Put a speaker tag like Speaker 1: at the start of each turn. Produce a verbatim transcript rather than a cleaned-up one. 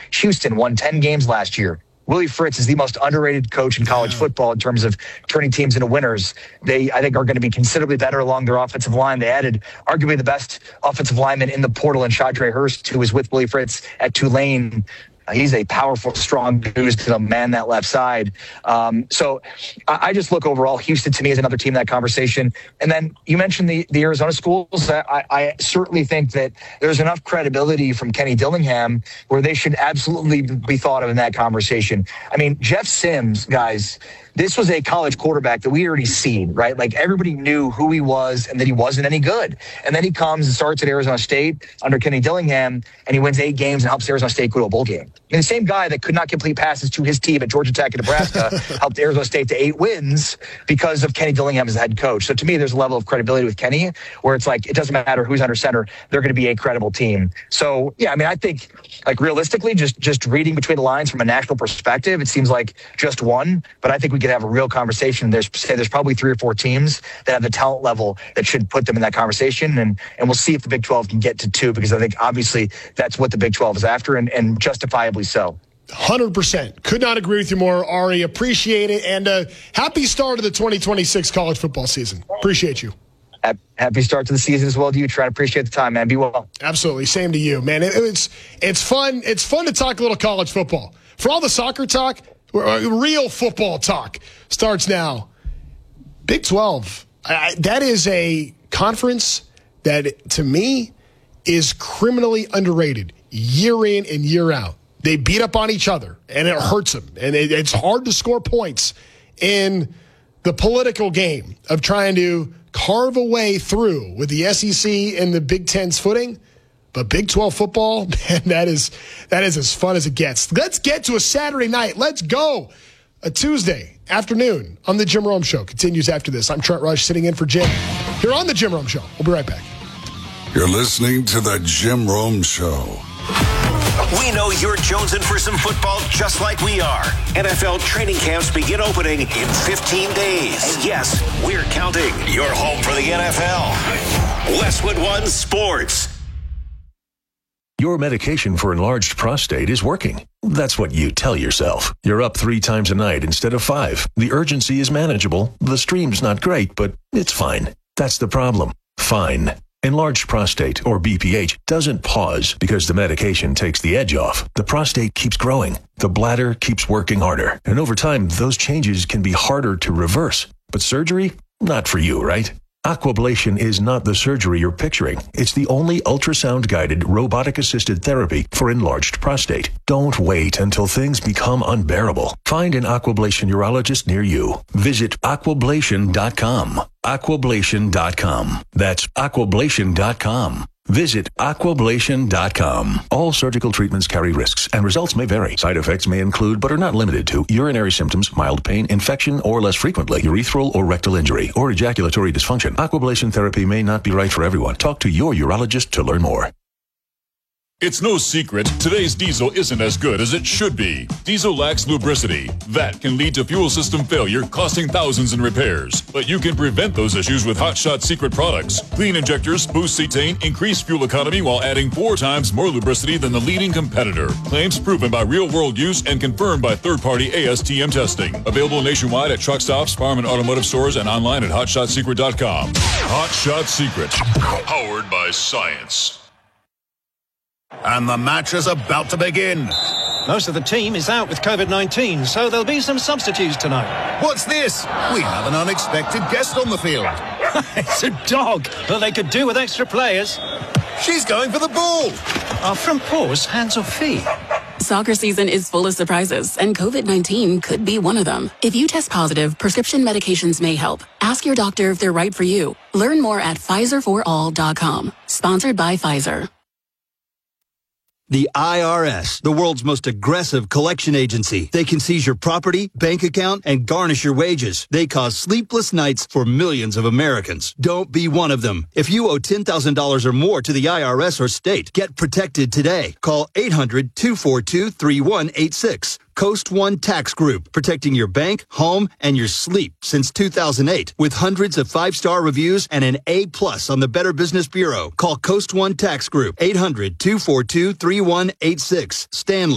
Speaker 1: Houston won ten games last year. Willie Fritz is the most underrated coach in college football in terms of turning teams into winners. They, I think, are going to be considerably better along their offensive line. They added arguably the best offensive lineman in the portal in Shadre Hurst, who was with Willie Fritz at Tulane. He's a powerful, strong dude who's going to man that left side. Um, so I, I just look overall, Houston to me is another team in that conversation. And then you mentioned the, the Arizona schools. I, I certainly think that there's enough credibility from Kenny Dillingham where they should absolutely be thought of in that conversation. I mean, Jeff Sims, guys, this was a college quarterback that we already seen, right? Like everybody knew who he was and that he wasn't any good. And then he comes and starts at Arizona State under Kenny Dillingham, and he wins eight games and helps Arizona State go to a bowl game. I mean, the same guy that could not complete passes to his team at Georgia Tech and Nebraska helped Arizona State to eight wins because of Kenny Dillingham as the head coach. So to me, there's a level of credibility with Kenny where it's like, it doesn't matter who's under center, they're going to be a credible team. So yeah, I mean, I think like realistically, just, just reading between the lines from a national perspective, it seems like just one, but I think we could have a real conversation. There's say there's probably three or four teams that have the talent level that should put them in that conversation, and and we'll see if the Big twelve can get to two, because I think obviously that's what the Big twelve is after, and, and justifiably so.
Speaker 2: one hundred percent. Could not agree with you more, Ari. Appreciate it, and uh, happy start of the twenty twenty-six college football season. Appreciate you.
Speaker 1: Happy start to the season as well to you. Try to appreciate the time, man. Be well.
Speaker 2: Absolutely. Same to you, man. It, it's it's fun. It's fun to talk a little college football. For all the soccer talk, real football talk starts now. Big twelve. I, that is a conference that, to me, is criminally underrated year in and year out. They beat up on each other, and it hurts them. And it, it's hard to score points in the political game of trying to carve a way through with the S E C and the Big Ten's footing. But Big twelve football, man, that is that is as fun as it gets. Let's get to a Saturday night. Let's go. A Tuesday afternoon on The Jim Rome Show continues after this. I'm Trent Rush sitting in for Jim here on The Jim Rome Show. We'll be right back.
Speaker 3: You're listening to The Jim Rome Show.
Speaker 4: We know you're jonesing for some football just like we are. N F L training camps begin opening in fifteen days. And yes, we're counting. You're home for the N F L. Westwood One Sports.
Speaker 5: Your medication for enlarged prostate is working. That's what you tell yourself. You're up three times a night instead of five. The urgency is manageable. The stream's not great, but it's fine. That's the problem. Fine. Enlarged prostate, or B P H, doesn't pause because the medication takes the edge off. The prostate keeps growing. The bladder keeps working harder. And over time, those changes can be harder to reverse. But surgery? Not for you, right? Aquablation is not the surgery you're picturing. It's the only ultrasound-guided, robotic-assisted therapy for enlarged prostate. Don't wait until things become unbearable. Find an Aquablation urologist near you. Visit aquablation dot com. aquablation dot com. That's aquablation dot com. Visit aquablation dot com. All surgical treatments carry risks, and results may vary. Side effects may include, but are not limited to, urinary symptoms, mild pain, infection, or less frequently, urethral or rectal injury, or ejaculatory dysfunction. Aquablation therapy may not be right for everyone. Talk to your urologist to learn more.
Speaker 6: It's no secret, today's diesel isn't as good as it should be. Diesel lacks lubricity. That can lead to fuel system failure, costing thousands in repairs. But you can prevent those issues with Hot Shot Secret products. Clean injectors, boost cetane, increase fuel economy while adding four times more lubricity than the leading competitor. Claims proven by real-world use and confirmed by third-party A S T M testing. Available nationwide at truck stops, farm and automotive stores, and online at hot shot secret dot com. Hot Shot Secret, powered by science.
Speaker 7: And the match is about to begin.
Speaker 8: Most of the team is out with COVID nineteen, so there'll be some substitutes tonight.
Speaker 7: What's this? We have an unexpected guest on the field.
Speaker 8: It's a dog, but they could do with extra players.
Speaker 7: She's going for the ball.
Speaker 8: Are front paws hands or feet?
Speaker 9: Soccer season is full of surprises, and COVID nineteen could be one of them. If you test positive, prescription medications may help. Ask your doctor if they're right for you. Learn more at Pfizer for all dot com. Sponsored by Pfizer.
Speaker 10: The I R S, the world's most aggressive collection agency. They can seize your property, bank account, and garnish your wages. They cause sleepless nights for millions of Americans. Don't be one of them. If you owe ten thousand dollars or more to the I R S or state, get protected today. Call eight hundred, two four two, three one eight six. Coast One Tax Group, protecting your bank, home, and your sleep since two thousand eight. With hundreds of five-star reviews and an A plus on the Better Business Bureau. Call Coast One Tax Group, eight hundred, two four two, three one eight six. Stanley.